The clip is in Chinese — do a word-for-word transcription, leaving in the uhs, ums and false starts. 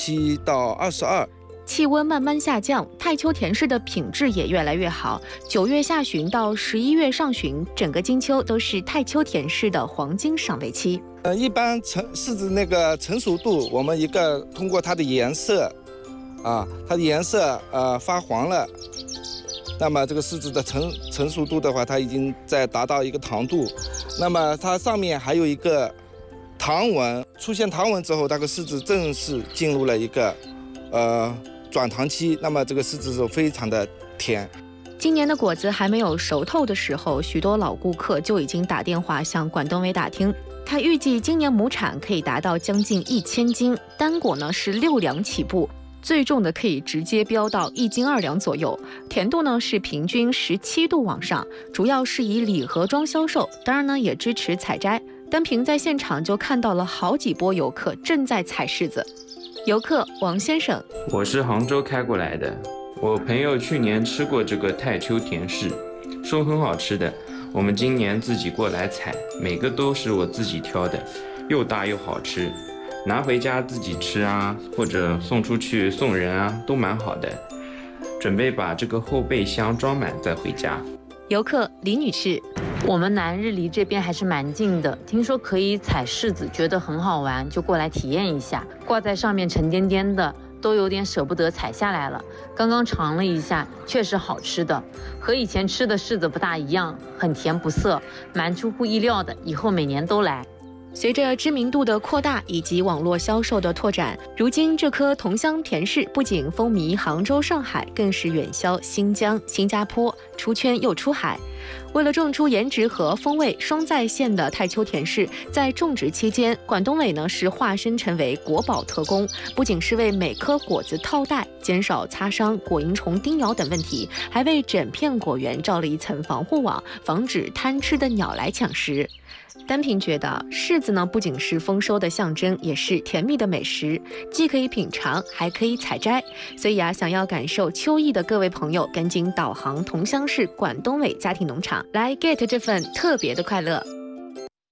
七到二十二。 气温慢慢下降，太丘田氏的品质也越来越好。九月下旬到十一月上旬，整个金秋都是太丘田氏的黄金赏味期。 呃，一般成柿子那个成熟度，我们一个通过它的颜色，啊，它的颜色呃发黄了，那么这个柿子的成成熟度的话，它已经在达到一个糖度，那么它上面还有一个糖纹，出现糖纹之后，那个柿子正式进入了一个呃。转糖期，那么这个柿子是非常的甜。 今年的果子还没有熟透的时候，许多老顾客就已经打电话向管东伟打听，他预计今年亩产可以达到将近一千斤，单果呢是六两起步，最重的可以直接飙到一斤二两左右，甜度呢是平均十七度往上，主要是以礼盒装销售，当然呢也支持采摘。单凭在现场就看到了好几波游客正在采柿子。游客王先生， 我是杭州开过来的，我朋友去年吃过这个太丘田柿，说很好吃的。我们今年自己过来采，每个都是我自己挑的，又大又好吃，拿回家自己吃啊，或者送出去送人啊，都蛮好的。准备把这个后备箱装满再回家。 游客李女士， 我们南日离这边还是蛮近的，听说可以采柿子，觉得很好玩，就过来体验一下。挂在上面沉甸甸的，都有点舍不得采下来了。刚刚尝了一下，确实好吃的，和以前吃的柿子不大一样，很甜不涩，蛮出乎意料的。以后每年都来。 随着知名度的扩大以及网络销售的拓展，如今这颗同乡甜柿不仅风靡杭州、上海，更是远销新疆、新加坡，出圈又出海。为了种出颜值和风味双在线的太丘田柿，在种植期间，管东伟呢是化身成为国宝特工，不仅是为每颗果子套袋，减少擦伤、果蝇虫叮咬等问题，还为整片果园罩了一层防护网，防止贪吃的鸟来抢食。单凭觉得柿子呢不仅是丰收的象征，也是甜蜜的美食，既可以品尝，还可以采摘。所以啊，想要感受秋意的各位朋友，赶紧导航同乡市管东伟家庭农场，来 get 这份特别的快乐。